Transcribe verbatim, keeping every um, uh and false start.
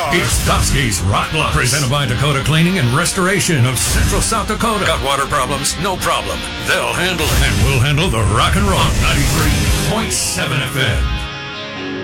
It's Dusky's Rock Bluff, presented by Dakota Cleaning and Restoration of Central South Dakota. Got water problems? No problem. They'll handle it. And we'll handle the rock and roll. ninety-three point seven F M.